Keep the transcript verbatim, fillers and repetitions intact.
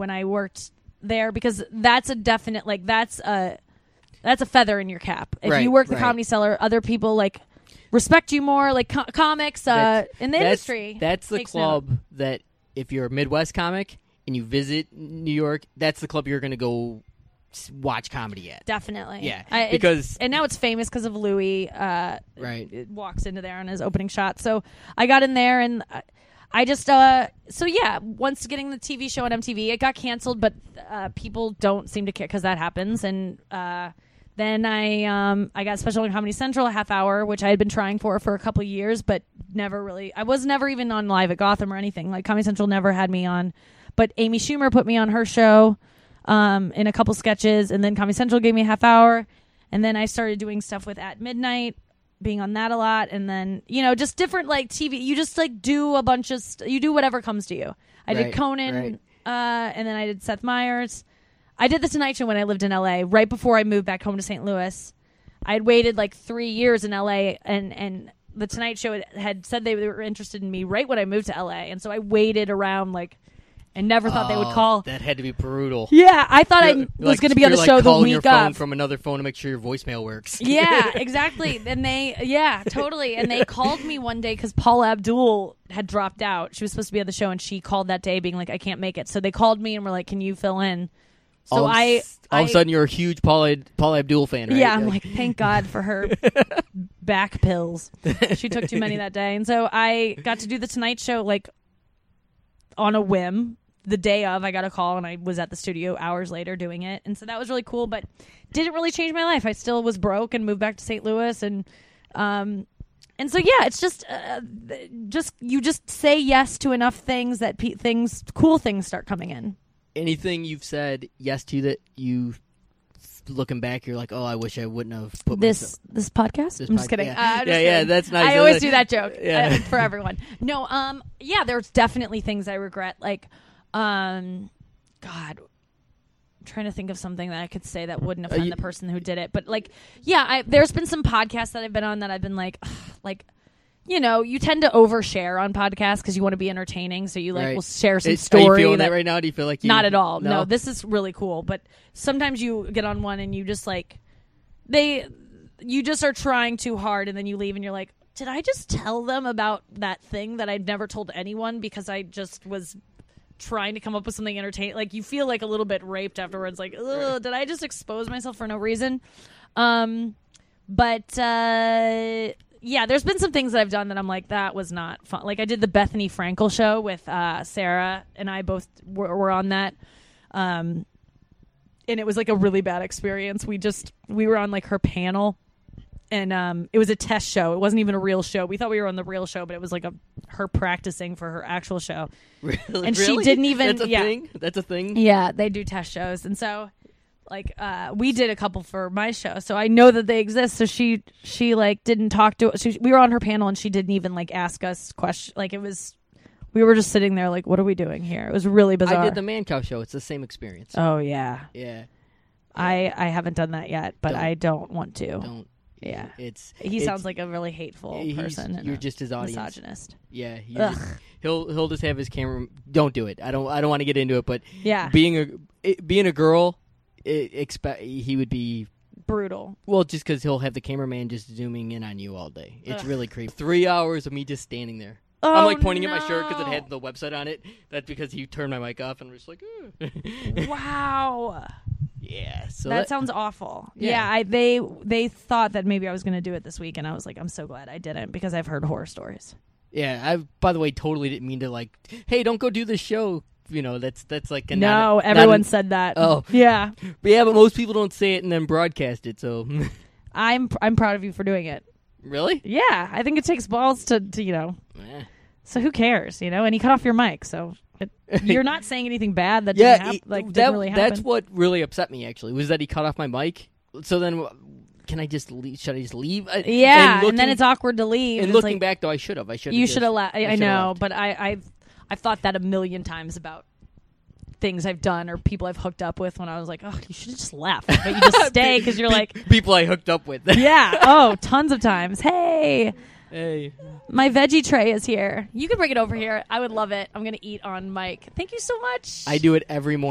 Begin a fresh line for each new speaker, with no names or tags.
when I worked there, because that's a definite, like, that's a that's a feather in your cap. If
right,
you work the
right.
Comedy Cellar, other people like respect you more, like co- comics uh,
That's-
in the
that's,
industry.
That's the
Takes
club
note.
that if you're a Midwest comic and you visit New York, that's the club you're going to go s- watch comedy at.
Definitely.
Yeah,
I, it's-
because-
and now it's famous because of Louis. Uh,
Right.
it walks into there on his opening shot. So I got in there and I, I just uh, so yeah. Once getting the T V show on M T V, it got canceled, but uh, people don't seem to care because that happens. And uh, then I um, I got special on Comedy Central, a half hour, which I had been trying for for a couple of years, but never really. I was never even on live at Gotham or anything. Like Comedy Central never had me on, but Amy Schumer put me on her show. Um, in a couple sketches, and then Comedy Central gave me a half hour, and then I started doing stuff with At Midnight, being on that a lot, and then, you know, just different, like, T V. You just, like, do a bunch of st- you do whatever comes to you. I
Right,
did Conan,
right.
uh, and then I did Seth Meyers. I did The Tonight Show when I lived in L A, right before I moved back home to Saint Louis. I had waited, like, three years in L A, and, and The Tonight Show had said they were interested in me right when I moved to L A, and so I waited around, like, and never thought they would
Oh,
call.
That had to be brutal.
Yeah, I thought I
You're-
was
like-
going to be on the
you're,
show
like,
the
calling
week
your phone
of.
from another phone to make sure your voicemail works.
Yeah, exactly. And they, yeah, totally. And they called me one day because Paula Abdul had dropped out. She was supposed to be on the show, and she called that day being like, I can't make it. So they called me and were like, can you fill in? So
all of,
I,
s- all
I,
of a sudden, you're a huge Paula, Paula Abdul fan, right?
yeah, I'm like, thank God for her back pills. She took too many that day. And so I got to do the Tonight Show, like, on a whim. The day of, I got a call, and I was at the studio hours later doing it. And so that was really cool, but didn't really change my life. I still was broke and moved back to Saint Louis. And, um, and so, yeah, it's just, uh, just, you just say yes to enough things that pe- things, cool things start coming in.
Anything you've said yes to that you, looking back, you're like, oh, I wish I wouldn't have put
This
myself.
this podcast?
This
I'm just
pod-
kidding.
yeah.
Uh, I'm just
Yeah, yeah,
kidding.
that's nice.
I
That's
always
nice.
do that joke
Yeah.
uh, for everyone. No, um, yeah, there's definitely things I regret. Like, um, God, I'm trying to think of something that I could say that wouldn't offend
you-
the person who did it. But like, yeah, I, there's been some podcasts that I've been on that I've been like, ugh, like. You know, you tend to overshare on podcasts because you want to be entertaining, so you like
Right.
will share some
It-
story.
Are you feeling
that,
that right now? Do you feel like you...
not at all. No?
No,
this is really cool. But sometimes you get on one and you just like they, you just are trying too hard, and then you leave and you're like, did I just tell them about that thing that I'd never told anyone because I just was trying to come up with something entertaining? Like you feel like a little bit raped afterwards. Like, ugh, did I just expose myself for no reason? Um, but. uh Yeah, there's been some things that I've done that I'm like, that was not fun. Like I did the Bethany Frankel show with uh, Sarah, and I both were, were on that. Um, and it was like a really bad experience. We just, we were on like her panel, and um, it was a test show. It wasn't even a real show. We thought we were on the real show, but it was like a her practicing for her actual show.
Really?
And she
Really?
didn't even-
That's a
yeah.
thing? That's a thing?
Yeah, they do test shows, and so like uh, we did a couple for my show, so I know that they exist. So she she like didn't talk to us. She, we were on her panel, and she didn't even like ask us questions. Like it was, we were just sitting there like, what are we doing here? It was really bizarre.
I did the Man Cow show. It's the same experience.
Oh yeah,
Yeah.
I I haven't done that yet, but
Don't.
I don't want to.
Don't.
Yeah.
It's
He
it's,
sounds like a really hateful
he's-
person. and
You're
a
just his audience.
misogynist.
Yeah. you're
Ugh.
just- he'll he'll just have his camera. Don't do it. I don't. I don't want to get into it. But
Yeah,
being a it, being a girl, it, expect he would be.
brutal.
Well, just because he'll have the cameraman just zooming in on you all day. It's
Ugh.
really creepy. Three hours of me just standing there.
Oh,
I'm like pointing at my shirt because it
no.
had the website on it. That's because he turned my mic off, and I'm just like, "Ugh."
Wow.
yeah. So
that,
that,
sounds awful.
Yeah.
Yeah, I they they thought that maybe I was going to do it this week, and I was like, I'm so glad I didn't because I've heard horror stories.
yeah. I by the way totally didn't mean to like, hey, don't go do this show. You know, that's that's like a
No,
not a-
everyone
not a-
said that.
Oh.
yeah.
But yeah, but most people don't say it and then broadcast it. So
I'm I'm proud of you for doing it.
really,
Yeah, I think it takes balls to, to you know.
Eh.
So who cares, you know? And he cut off your mic, so it, you're not saying anything bad that
yeah,
didn't hap-
it-
like
that,
didn't really happen.
that's what really upset me. Actually, was that he cut off my mic. So then, can I just leave? Should I just leave? I-
yeah, and,
looking,
then it's awkward to leave.
And
it's
looking
like,
back, though, I should have. I should.
you should have left. I, I
should've
know,
left.
but I, I've I've thought that a million times about things I've done or people I've hooked up with when I was like, oh, you should have just left, but you just stay because you're like,
people I hooked up with.
yeah, oh, tons of times. Hey,
Hey.
my veggie tray is here. You can bring it over here. I would love it. I'm gonna eat on mic. Thank you so much.
I do it every morning.